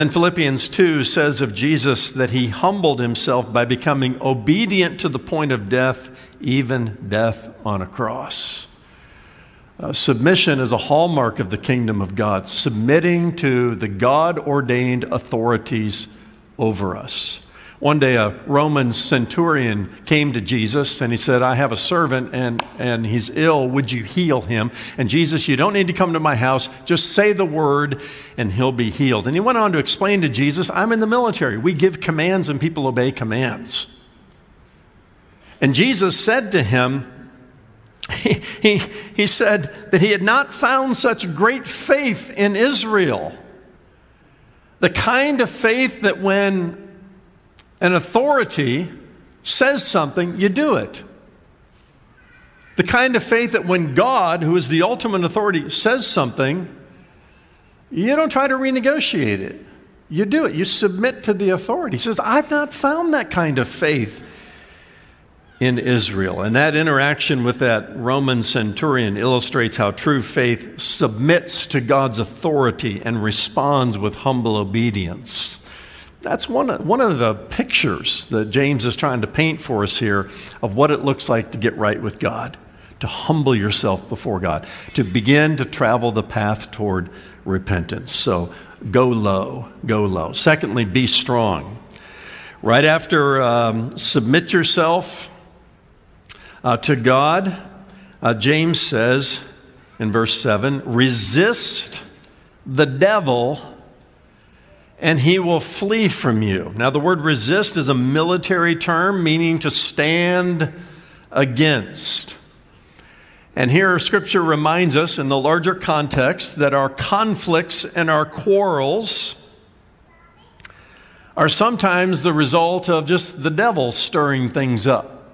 And Philippians 2 says of Jesus that he humbled himself by becoming obedient to the point of death, even death on a cross. Submission is a hallmark of the kingdom of God, submitting to the God-ordained authorities over us. One day a Roman centurion came to Jesus and he said, I have a servant and he's ill. Would you heal him? And Jesus, you don't need to come to my house. Just say the word and he'll be healed. And he went on to explain to Jesus, I'm in the military. We give commands and people obey commands. And Jesus said to him, he said that he had not found such great faith in Israel. The kind of faith that when an authority says something, you do it. The kind of faith that when God, who is the ultimate authority, says something, you don't try to renegotiate it. You do it. You submit to the authority. He says, I've not found that kind of faith in Israel. And that interaction with that Roman centurion illustrates how true faith submits to God's authority and responds with humble obedience. That's one of the pictures that James is trying to paint for us here of what it looks like to get right with God, to humble yourself before God, to begin to travel the path toward repentance. So go low, go low. Secondly, be strong. Right after submit yourself to God, James says in verse 7, resist the devil and he will flee from you. Now, the word resist is a military term meaning to stand against. And here Scripture reminds us in the larger context that our conflicts and our quarrels are sometimes the result of just the devil stirring things up.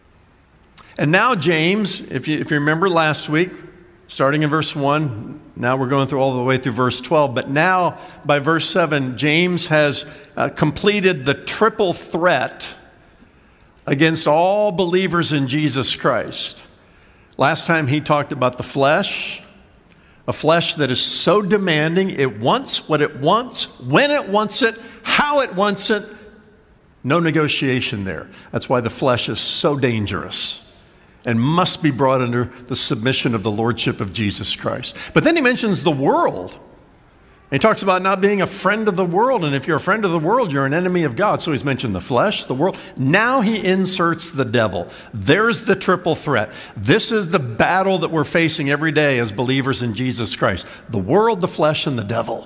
And now James, if you remember last week, starting in verse 1, now we're going through all the way through verse 12. But now, by verse 7, James has completed the triple threat against all believers in Jesus Christ. Last time he talked about the flesh, a flesh that is so demanding, it wants what it wants, when it wants it, how it wants it. No negotiation there. That's why the flesh is so dangerous and must be brought under the submission of the lordship of Jesus Christ. But then he mentions the world. He talks about not being a friend of the world, and if you're a friend of the world, you're an enemy of God. So he's mentioned the flesh, the world. Now he inserts the devil. There's the triple threat. This is the battle that we're facing every day as believers in Jesus Christ. The world, the flesh, and the devil.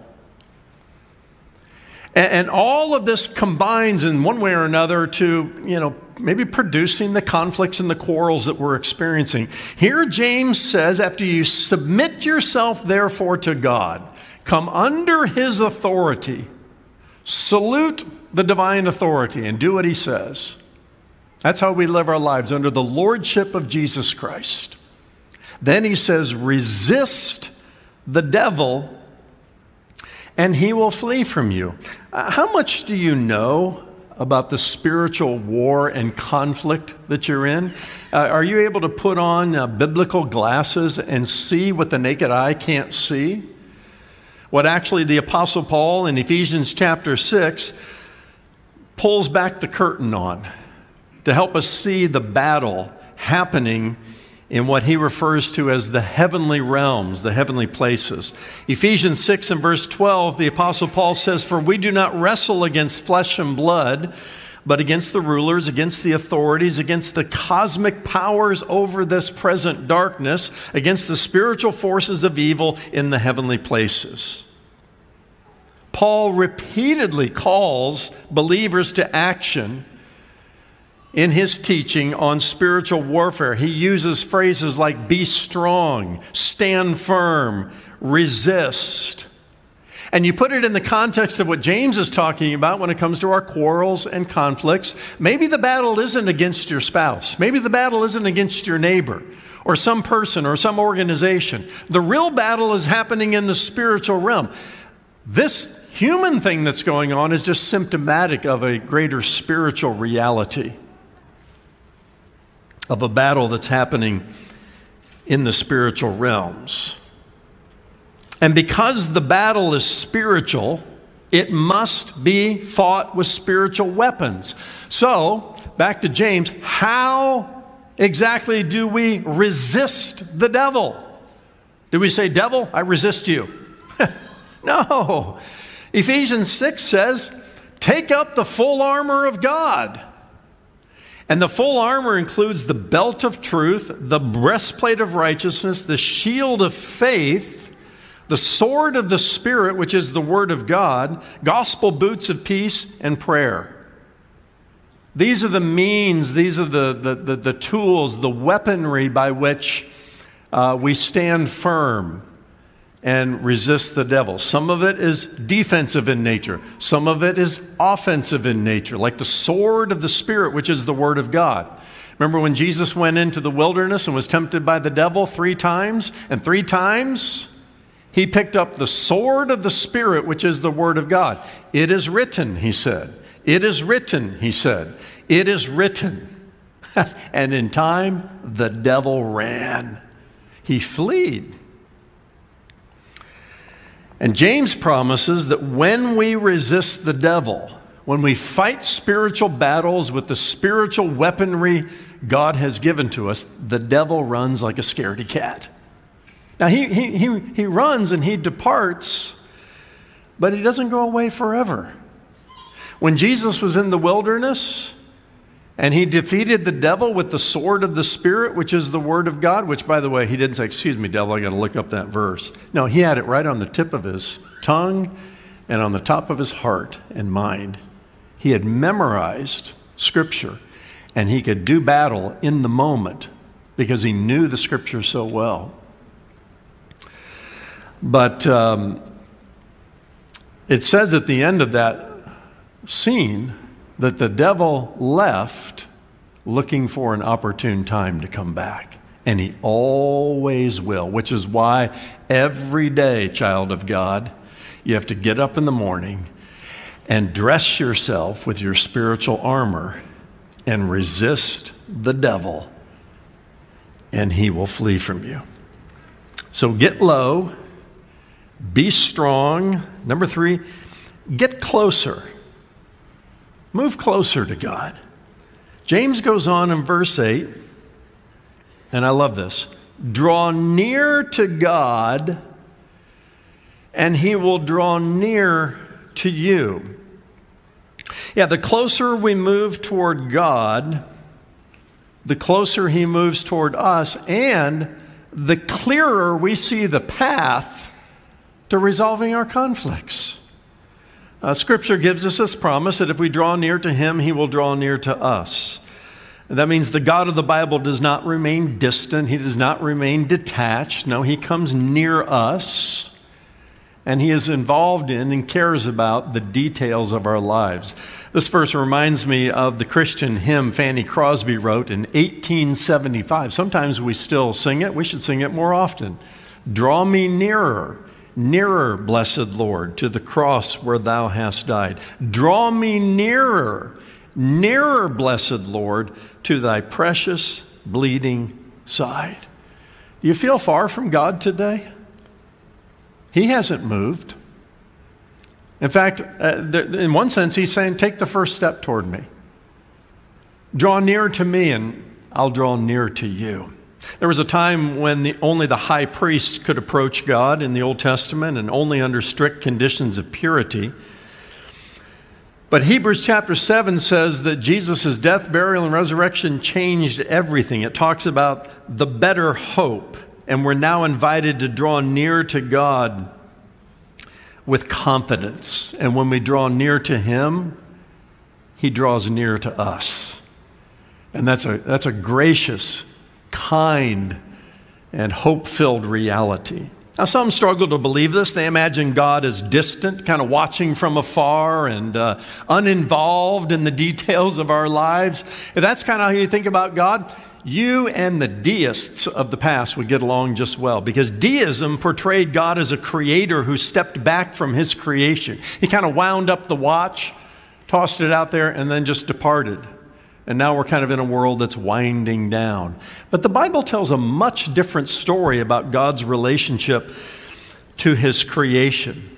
And all of this combines in one way or another to, maybe producing the conflicts and the quarrels that we're experiencing. Here James says, after you submit yourself therefore to God, come under his authority, salute the divine authority, and do what he says. That's how we live our lives, under the lordship of Jesus Christ. Then he says, resist the devil, and he will flee from you. How much do you know about the spiritual war and conflict that you're in? Are you able to put on biblical glasses and see what the naked eye can't see? What actually the Apostle Paul in Ephesians chapter 6 pulls back the curtain on to help us see the battle happening in what he refers to as the heavenly realms, the heavenly places. Ephesians 6 and verse 12, the Apostle Paul says, "For we do not wrestle against flesh and blood, but against the rulers, against the authorities, against the cosmic powers over this present darkness, against the spiritual forces of evil in the heavenly places." Paul repeatedly calls believers to action in his teaching on spiritual warfare. He uses phrases like be strong, stand firm, resist. And you put it in the context of what James is talking about when it comes to our quarrels and conflicts. Maybe the battle isn't against your spouse. Maybe the battle isn't against your neighbor or some person or some organization. The real battle is happening in the spiritual realm. This human thing that's going on is just symptomatic of a greater spiritual reality, of a battle that's happening in the spiritual realms. And because the battle is spiritual, It must be fought with spiritual weapons. So, back to James, how exactly do we resist the devil? Do we say, devil, I resist you? No. Ephesians 6 says, take up the full armor of God. And the full armor includes the belt of truth, the breastplate of righteousness, the shield of faith, the sword of the Spirit, which is the word of God, gospel boots of peace, and prayer. These are the means, these are the tools, the weaponry by which we stand firm and resist the devil. Some of it is defensive in nature. Some of it is offensive in nature, like the sword of the Spirit, which is the word of God. Remember when Jesus went into the wilderness and was tempted by the devil 3 times? And 3 times he picked up the sword of the Spirit, which is the word of God. It is written, he said. It is written, he said. It is written. And in time, the devil ran. He fled. And James promises that when we resist the devil, when we fight spiritual battles with the spiritual weaponry God has given to us, the devil runs like a scaredy cat. Now, he runs and he departs, but he doesn't go away forever. When Jesus was in the wilderness and he defeated the devil with the sword of the Spirit, which is the word of God, which, by the way, he didn't say, excuse me, devil, I got to look up that verse. No, he had it right on the tip of his tongue and on the top of his heart and mind. He had memorized Scripture, and he could do battle in the moment because he knew the Scripture so well. But it says at the end of that scene that the devil left looking for an opportune time to come back. And he always will, which is why every day, child of God, you have to get up in the morning and dress yourself with your spiritual armor and resist the devil, and he will flee from you. So get low, be strong. Number 3, get closer. Move closer to God. James goes on in verse 8, and I love this. Draw near to God, and he will draw near to you. Yeah, the closer we move toward God, the closer he moves toward us, and the clearer we see the path to resolving our conflicts. Scripture gives us this promise that if we draw near to him, he will draw near to us. That means the God of the Bible does not remain distant. He does not remain detached. No, he comes near us, and he is involved in and cares about the details of our lives. This verse reminds me of the Christian hymn Fanny Crosby wrote in 1875. Sometimes we still sing it. We should sing it more often. Draw me nearer. Nearer, blessed Lord, to the cross where thou hast died. Draw me nearer, nearer, blessed Lord, to thy precious bleeding side. Do you feel far from God today? He hasn't moved. In fact, in one sense, he's saying, take the first step toward me. Draw near to me, and I'll draw near to you. There was a time when only the high priest could approach God in the Old Testament, and only under strict conditions of purity. But Hebrews chapter 7 says that Jesus' death, burial, and resurrection changed everything. It talks about the better hope, and we're now invited to draw near to God with confidence. And when we draw near to him, he draws near to us. And that's a gracious, kind, and hope-filled reality. Now, some struggle to believe this. They imagine God is distant, kind of watching from afar and uninvolved in the details of our lives. If that's kind of how you think about God, you and the deists of the past would get along just well, because deism portrayed God as a creator who stepped back from his creation. He kind of wound up the watch, tossed it out there, and then just departed. And now we're kind of in a world that's winding down. But the Bible tells a much different story about God's relationship to his creation.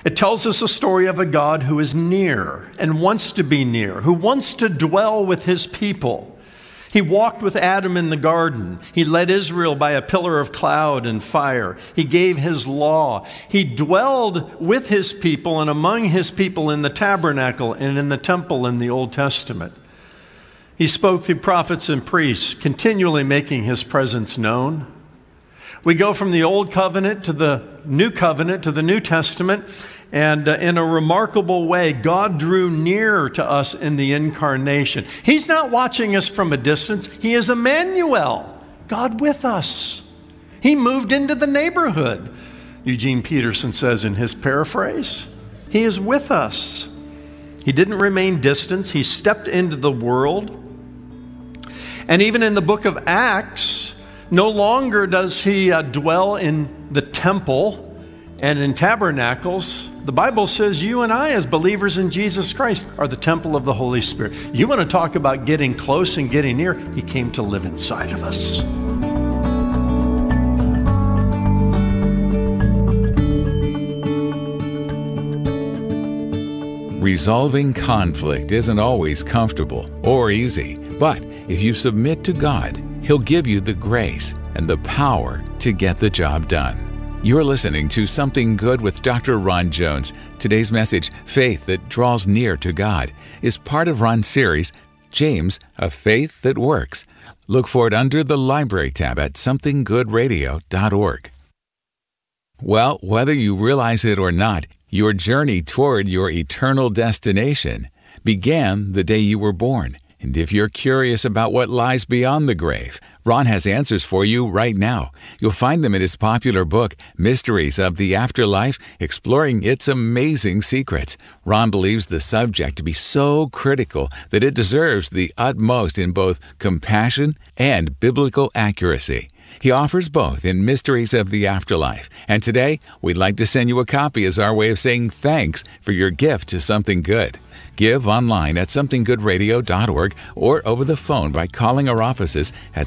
It tells us a story of a God who is near and wants to be near, who wants to dwell with his people. He walked with Adam in the garden. He led Israel by a pillar of cloud and fire. He gave his law. He dwelled with his people and among his people in the tabernacle and in the temple in the Old Testament. He spoke through prophets and priests, continually making his presence known. We go from the Old Covenant to the New Covenant to the New Testament, and in a remarkable way, God drew near to us in the incarnation. He's not watching us from a distance. He is Emmanuel, God with us. He moved into the neighborhood, Eugene Peterson says in his paraphrase. He is with us. He didn't remain distant. He stepped into the world. And even in the book of Acts, no longer does he dwell in the temple and in tabernacles. The Bible says you and I, as believers in Jesus Christ, are the temple of the Holy Spirit. You want to talk about getting close and getting near? He came to live inside of us. Resolving conflict isn't always comfortable or easy, but if you submit to God, He'll give you the grace and the power to get the job done. You're listening to Something Good with Dr. Ron Jones. Today's message, Faith That Draws Near to God, is part of Ron's series, James, A Faith That Works. Look for it under the Library tab at somethinggoodradio.org. Well, whether you realize it or not, your journey toward your eternal destination began the day you were born. And if you're curious about what lies beyond the grave, Ron has answers for you right now. You'll find them in his popular book, Mysteries of the Afterlife, exploring its amazing secrets. Ron believes the subject to be so critical that it deserves the utmost in both compassion and biblical accuracy. He offers both in Mysteries of the Afterlife. And today, we'd like to send you a copy as our way of saying thanks for your gift to Something Good. Give online at somethinggoodradio.org or over the phone by calling our offices at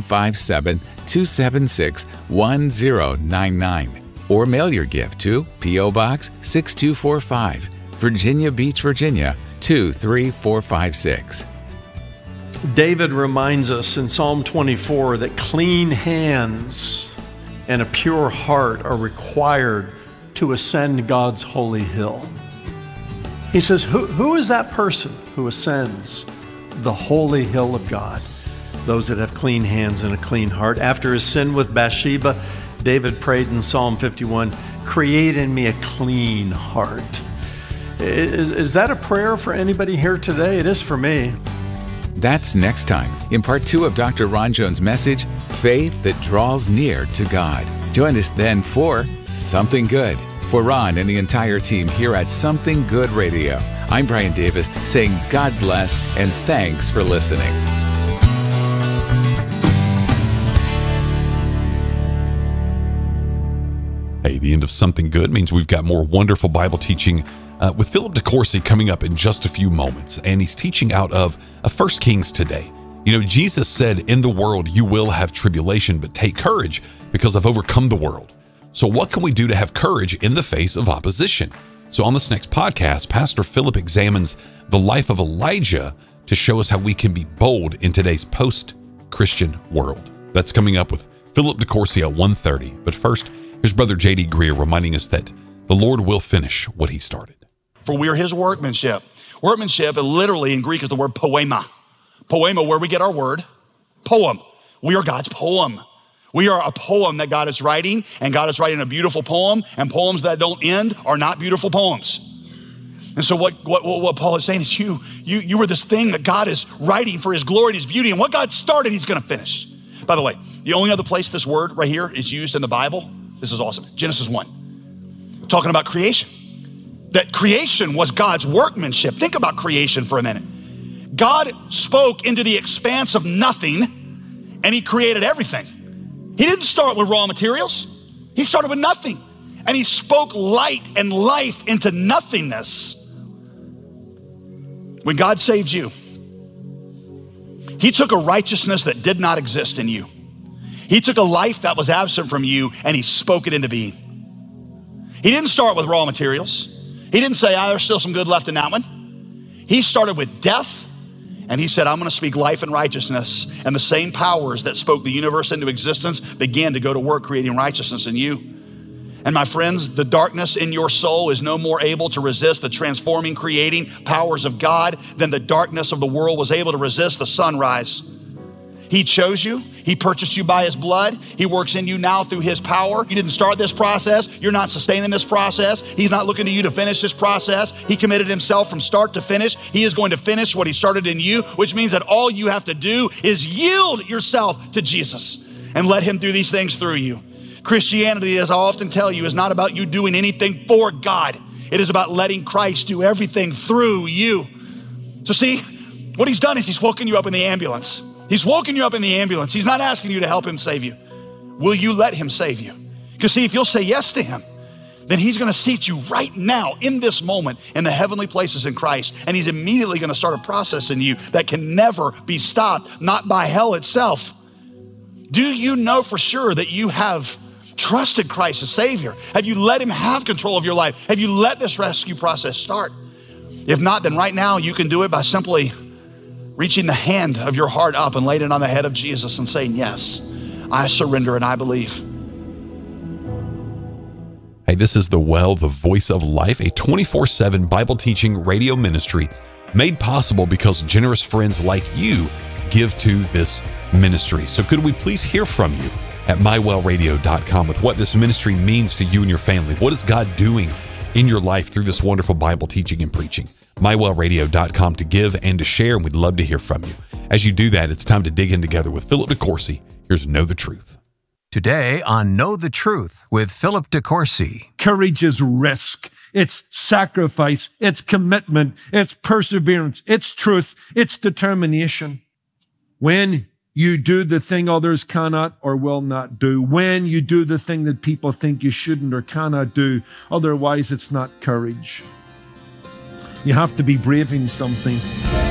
757-276-1099. Or mail your gift to P.O. Box 6245, Virginia Beach, Virginia 23456. David reminds us in Psalm 24 that clean hands and a pure heart are required to ascend God's holy hill. He says, who is that person who ascends the holy hill of God? Those that have clean hands and a clean heart. After his sin with Bathsheba, David prayed in Psalm 51, create in me a clean heart. Is that a prayer for anybody here today? It is for me. That's next time in part 2 of Dr. Ron Jones' message, Faith That Draws Near to God. Join us then for Something Good. For Ron and the entire team here at Something Good Radio, I'm Brian Davis saying God bless and thanks for listening. Hey, the end of Something Good means we've got more wonderful Bible teaching with Philip DeCourcy coming up in just a few moments. And he's teaching out of 1 Kings today. You know, Jesus said, in the world you will have tribulation, but take courage because I've overcome the world. So what can we do to have courage in the face of opposition? So on this next podcast, Pastor Philip examines the life of Elijah to show us how we can be bold in today's post-Christian world. That's coming up with Philip DeCourcy at 1:30. But first, here's Brother J.D. Greer reminding us that the Lord will finish what he started. For we are his workmanship. Workmanship, literally in Greek, is the word poema. Poema, where we get our word, poem. We are God's poem. We are a poem that God is writing, and God is writing a beautiful poem, and poems that don't end are not beautiful poems. And so what Paul is saying is you were this thing that God is writing for his glory and his beauty, and what God started, he's gonna finish. By the way, the only other place this word right here is used in the Bible, this is awesome, Genesis 1, talking about creation. That creation was God's workmanship. Think about creation for a minute. God spoke into the expanse of nothing, and he created everything. He didn't start with raw materials. He started with nothing. And he spoke light and life into nothingness. When God saved you, he took a righteousness that did not exist in you. He took a life that was absent from you and he spoke it into being. He didn't start with raw materials. He didn't say, there's still some good left in that one. He started with death, and he said, I'm going to speak life and righteousness. And the same powers that spoke the universe into existence began to go to work creating righteousness in you. And my friends, the darkness in your soul is no more able to resist the transforming, creating powers of God than the darkness of the world was able to resist the sunrise. He chose you. He purchased you by his blood. He works in you now through his power. You didn't start this process. You're not sustaining this process. He's not looking to you to finish this process. He committed himself from start to finish. He is going to finish what he started in you, which means that all you have to do is yield yourself to Jesus and let him do these things through you. Christianity, as I often tell you, is not about you doing anything for God. It is about letting Christ do everything through you. So see, what he's done is he's woken you up in the ambulance. He's woken you up in the ambulance. He's not asking you to help him save you. Will you let him save you? Because see, if you'll say yes to him, then he's going to seat you right now in this moment in the heavenly places in Christ. And he's immediately going to start a process in you that can never be stopped, not by hell itself. Do you know for sure that you have trusted Christ as Savior? Have you let him have control of your life? Have you let this rescue process start? If not, then right now you can do it by simply reaching the hand of your heart up and laying it on the head of Jesus and saying, yes, I surrender and I believe. Hey, this is The Well, the Voice of Life, a 24/7 Bible teaching radio ministry made possible because generous friends like you give to this ministry. So could we please hear from you at mywellradio.com with what this ministry means to you and your family? What is God doing in your life through this wonderful Bible teaching and preaching? mywellradio.com to give and to share, and we'd love to hear from you. As you do that, it's time to dig in together with Philip DeCourcy. Here's Know the Truth. Today on Know the Truth with Philip DeCourcy. Courage is risk. It's sacrifice. It's commitment. It's perseverance. It's truth. It's determination. When you do the thing others cannot or will not do, when you do the thing that people think you shouldn't or cannot do, otherwise it's not courage. You have to be braving something.